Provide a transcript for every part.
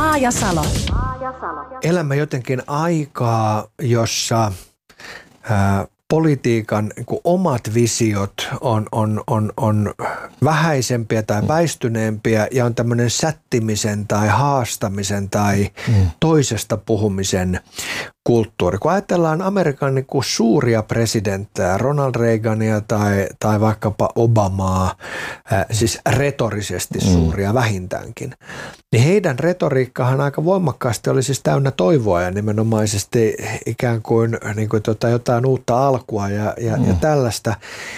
Paajasalo. Elämme jotenkin aikaa, jossa politiikan omat visiot on vähäisempiä tai väistyneempiä ja on tämmöinen sättimisen tai haastamisen tai toisesta puhumisen kulttuuri. Kun ajatellaan Amerikan suuria presidenttejä, Ronald Reagania tai vaikkapa Obamaa, siis retorisesti suuria vähintäänkin, niin heidän retoriikkahan aika voimakkaasti oli siis täynnä toivoa ja nimenomaisesti ikään kuin, jotain uutta alkua ja tällaista.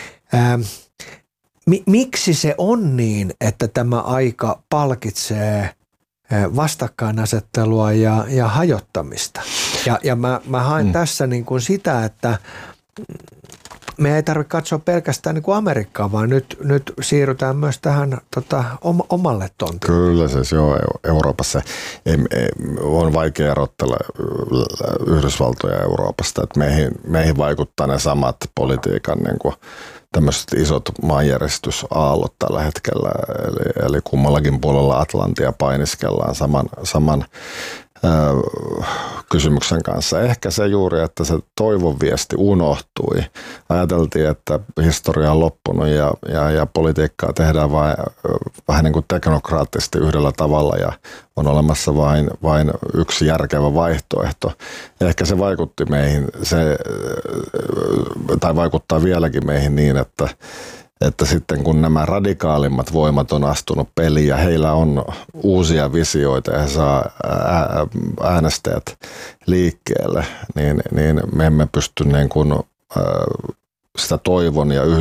Miksi se on niin, että tämä aika palkitsee vastakkainasettelua ja hajottamista? Ja mä haen tässä niin kuin sitä, että me ei tarvitse katsoa pelkästään niin kuin Amerikkaa, vaan nyt siirrytään myös tähän omalle tontille. Kyllä siis joo, Euroopassa on vaikea erottella Yhdysvaltoja Euroopasta, että meihin vaikuttaa ne samat politiikan niin kuin tämmöiset isot maanjäristysaallot tällä hetkellä, eli kummallakin puolella Atlantia painiskellaan saman kysymyksen kanssa. Ehkä se juuri, että se toivon viesti unohtui. Ajateltiin, että historia on loppunut ja politiikkaa tehdään vähän niin kuin teknokraattisesti yhdellä tavalla ja on olemassa vain yksi järkevä vaihtoehto. Ja ehkä se vaikutti meihin, tai vaikuttaa vieläkin meihin niin, että sitten kun nämä radikaalimmat voimat on astunut peliin ja heillä on uusia visioita ja he saa äänestäjät liikkeelle, niin me emme pysty niin kuin sitä toivon ja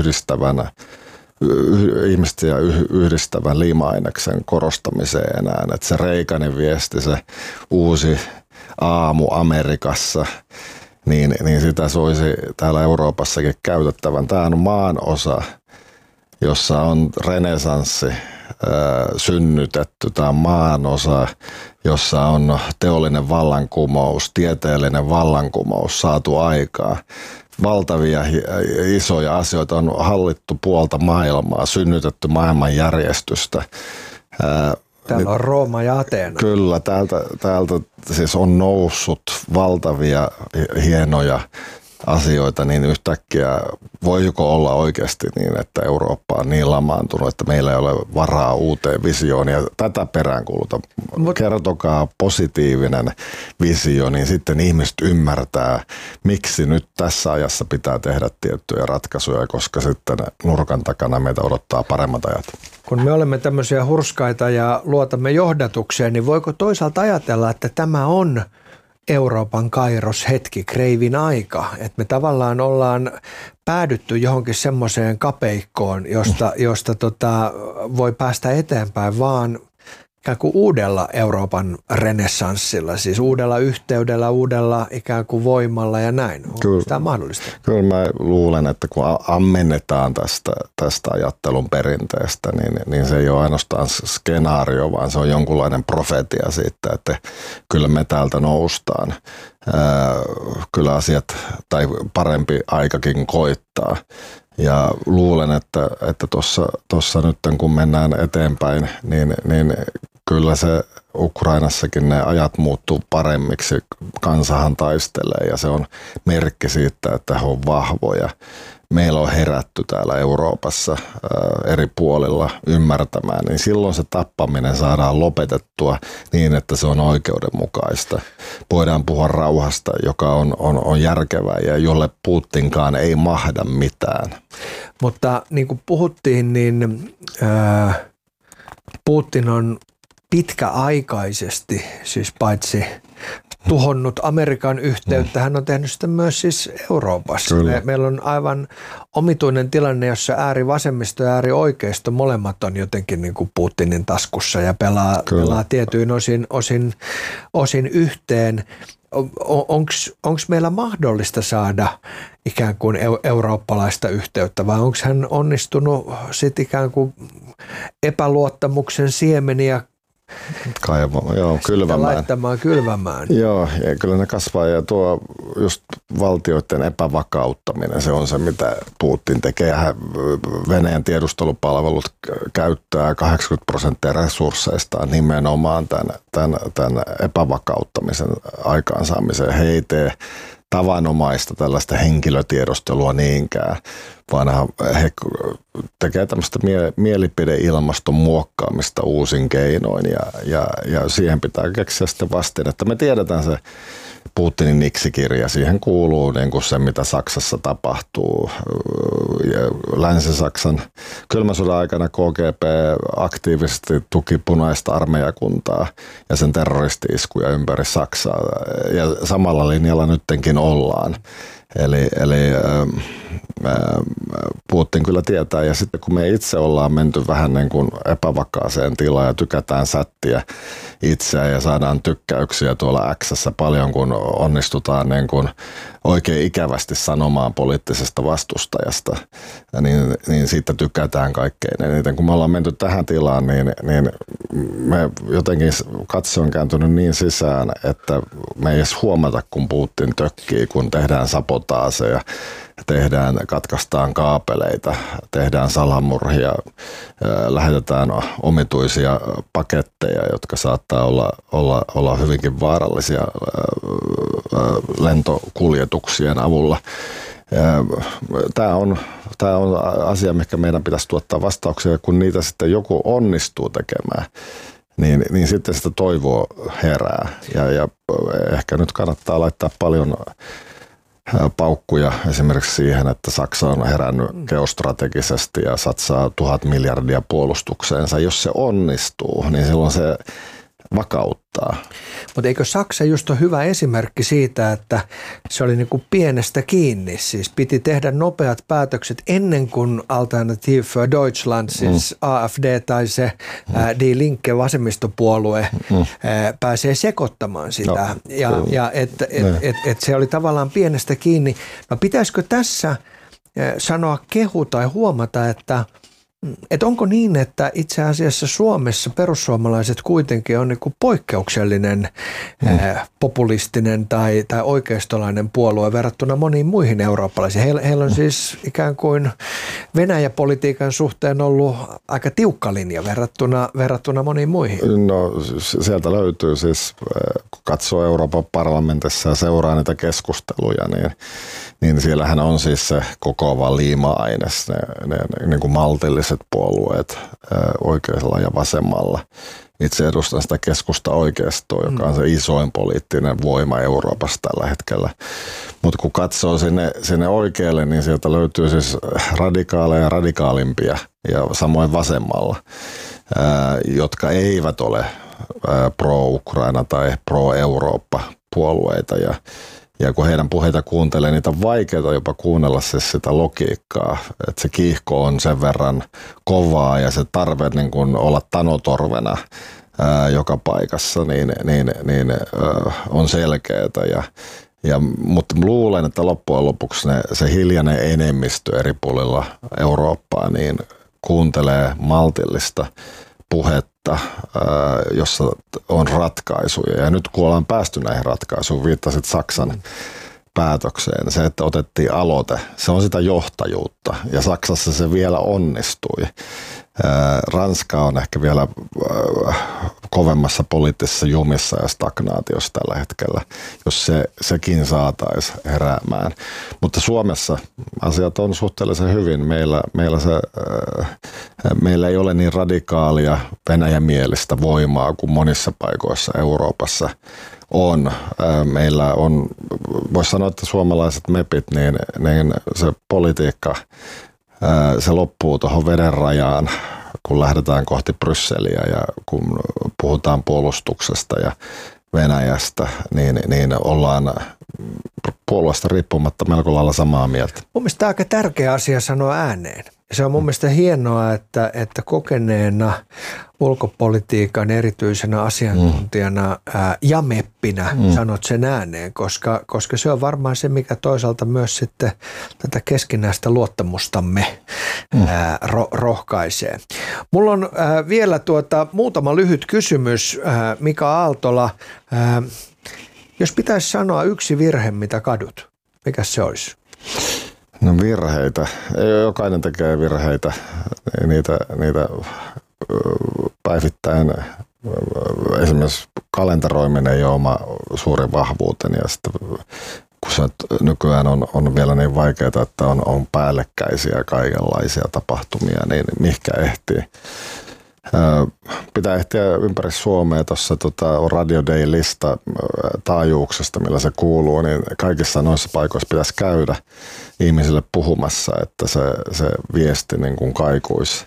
ihmisiä yhdistävän liima-aineksen korostamiseen enää. Että se Reaganin viesti, se uusi aamu Amerikassa, niin sitä soisi täällä Euroopassakin käytettävän. Tämä on maanosa, jossa on renesanssi synnytetty. Tämä on maanosa, jossa on teollinen vallankumous, tieteellinen vallankumous saatu aikaa. Valtavia isoja asioita on hallittu puolta maailmaa, synnytetty maailmanjärjestystä. Täällä on Rooma ja Ateena. Kyllä, täältä siis on noussut valtavia hienoja asioita, niin yhtäkkiä voiko olla oikeasti niin, että Eurooppa on niin lamaantunut, että meillä ei ole varaa uuteen visioon ja tätä peräänkuuluta. Kertokaa positiivinen visio, niin sitten ihmiset ymmärtää, miksi nyt tässä ajassa pitää tehdä tiettyjä ratkaisuja, koska sitten nurkan takana meitä odottaa paremmat ajat. Kun me olemme tämmöisiä hurskaita ja luotamme johdatukseen, niin voiko toisaalta ajatella, että tämä on Euroopan kairoshetki, kreivin aika, että me tavallaan ollaan päädytty johonkin semmoiseen kapeikkoon, josta voi päästä eteenpäin vaan ikään kuin uudella Euroopan renessanssilla, siis uudella yhteydellä, uudella ikään kuin voimalla ja näin. Onko tämä mahdollista? Kyllä mä luulen, että kun ammennetaan tästä ajattelun perinteestä, niin se ei ole ainoastaan skenaario, vaan se on jonkunlainen profetia siitä, että kyllä me täältä noustaan. Kyllä asiat tai parempi aikakin koittaa. Ja luulen, että tuossa nyt kun mennään eteenpäin, niin kyllä se Ukrainassakin ne ajat muuttuu paremmiksi. Kansahan taistelee ja se on merkki siitä, että he on vahvoja. Meillä on herätty täällä Euroopassa eri puolilla ymmärtämään, niin silloin se tappaminen saadaan lopetettua niin, että se on oikeudenmukaista. Voidaan puhua rauhasta, joka on järkevää ja jolle Putinkaan ei mahda mitään. Mutta niin kuin puhuttiin, niin Putin on pitkäaikaisesti, siis paitsi tuhonnut Amerikan yhteyttä, hän on tehnyt sitä myös siis Euroopassa. Meillä on aivan omituinen tilanne, jossa äärivasemmisto ja äärioikeisto molemmat on jotenkin niin kuin Putinin taskussa ja pelaa tietyin osin yhteen. Onko meillä mahdollista saada ikään kuin eurooppalaista yhteyttä vai onko hän onnistunut sitten ikään kuin epäluottamuksen siemeniä kylvämään. Laittamaan kylvämään. Joo, ja kyllä ne kasvaa ja tuo just valtioiden epävakauttaminen, se on se, mitä Putin tekee. Venäjän tiedustelupalvelut käyttää 80% resursseistaan nimenomaan tämän epävakauttamisen aikaansaamiseen. He ei tee tavanomaista tällaista henkilötiedostelua niinkään, vaan he tekevät tämmöistä mielipideilmaston muokkaamista uusin keinoin ja siihen pitää keksiä sitten vastin, että me tiedetään se Putinin Nixi-kirja, siihen kuuluu niin kuin se, mitä Saksassa tapahtuu. Länsi-Saksan kylmän sodan aikana KGB aktiivisesti tuki punaista armeijakuntaa ja sen terroristi-iskuja ympäri Saksaa. Ja samalla linjalla nyttenkin ollaan. Eli Putin kyllä tietää, ja sitten kun me itse ollaan menty vähän niin kuin epävakaaseen tilaan ja tykätään sättiä itseään ja saadaan tykkäyksiä tuolla X:ssä paljon, kun onnistutaan niin kuin oikein ikävästi sanomaan poliittisesta vastustajasta, niin siitä tykätään kaikkein eniten. Kun me ollaan menty tähän tilaan, niin me jotenkin katse on kääntynyt niin sisään, että me ei edes huomata, kun Putin tökkii, kun tehdään sabotaaseja, katkaistaan kaapeleita, tehdään salamurhia, lähetetään omituisia paketteja, jotka saattaa olla hyvinkin vaarallisia lentokuljetuksien avulla. Tämä on asia, mikä meidän pitäisi tuottaa vastauksia, kun niitä sitten joku onnistuu tekemään. Niin sitten sitä toivoa herää ja ehkä nyt kannattaa laittaa paljon paukkuja esimerkiksi siihen, että Saksa on herännyt geostrategisesti ja satsaa 1000 miljardia puolustukseensa. Jos se onnistuu, niin silloin se vakauttaa. Mutta eikö Saksa just ole hyvä esimerkki siitä, että se oli niinku pienestä kiinni, siis piti tehdä nopeat päätökset ennen kuin Alternative für Deutschland, siis AfD tai se Die Linke vasemmistopuolue pääsee sekoittamaan sitä. Et se oli tavallaan pienestä kiinni. No pitäisikö tässä sanoa kehu tai huomata, että onko niin, että itse asiassa Suomessa perussuomalaiset kuitenkin on niin kuin poikkeuksellinen populistinen tai oikeistolainen puolue verrattuna moniin muihin eurooppalaisiin. Heillä on siis ikään kuin Venäjä-politiikan suhteen ollut aika tiukka linja verrattuna moniin muihin. No sieltä löytyy siis, kun katsoo Euroopan parlamentissa ja seuraa niitä keskusteluja, niin siellähän on siis se kokoava liima-aines, ne niin kuin maltilliset puolueet oikealla ja vasemmalla. Itse edustan sitä keskusta oikeistoa, joka on se isoin poliittinen voima Euroopassa tällä hetkellä. Mutta kun katsoo sinne oikealle, niin sieltä löytyy siis radikaaleja ja radikaalimpia ja samoin vasemmalla, jotka eivät ole pro-Ukraina tai pro-Eurooppa puolueita ja kun heidän puheita kuuntelee, niitä on vaikeaa jopa kuunnella siis sitä logiikkaa, että se kiihko on sen verran kovaa ja se tarve niin kuin olla tanotorvena joka paikassa niin on selkeää. Mutta luulen, että loppujen lopuksi se hiljainen enemmistö eri puolilla Eurooppaa niin kuuntelee maltillista puhetta, jossa on ratkaisuja. Ja nyt kun ollaan päästy näihin ratkaisuihin, viittasit Saksan päätökseen, se, että otettiin aloite, se on sitä johtajuutta. Ja Saksassa se vielä onnistui. Ranska on ehkä vielä kovemmassa poliittisessa jumissa ja stagnaatiossa tällä hetkellä, jos sekin saataisiin heräämään. Mutta Suomessa asiat on suhteellisen hyvin. Meillä ei ole niin radikaalia venäjämielistä voimaa kuin monissa paikoissa Euroopassa on. Meillä on, voisi sanoa, että suomalaiset mepit, niin se politiikka, se loppuu tuohon veden rajaan, kun lähdetään kohti Brysseliä ja kun puhutaan puolustuksesta ja Venäjästä, niin ollaan puolueesta riippumatta melko lailla samaa mieltä. Mun mielestä tämä on aika tärkeä asia sanoa ääneen. Se on mun mielestä hienoa, että kokeneena ulkopolitiikan erityisenä asiantuntijana ja meppinä sanot sen ääneen, koska se on varmaan se, mikä toisaalta myös sitten tätä keskinäistä luottamustamme rohkaisee. Mulla on vielä muutama lyhyt kysymys, Mika Aaltola. Jos pitäisi sanoa yksi virhe, mitä kadut, mikä se olisi? No virheitä. Jokainen tekee virheitä. Niitä päivittäin esimerkiksi kalenteroiminen ei ole oma suurin vahvuuteni. Ja sitten kun se nykyään on vielä niin vaikeaa, että on päällekkäisiä kaikenlaisia tapahtumia, niin mihinkä ehtii. Pitää ehtiä ympäri Suomea. Tuossa on Radio Day-lista taajuuksesta, millä se kuuluu, niin kaikissa noissa paikoissa pitäisi käydä ihmisille puhumassa, että se viesti niin kuin kaikuisi.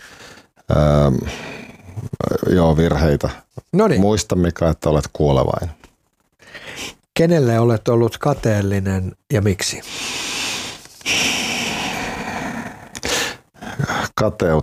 Joo, virheitä. Noniin. Muista, Mika, että olet kuolevainen. Kenelle olet ollut kateellinen ja miksi?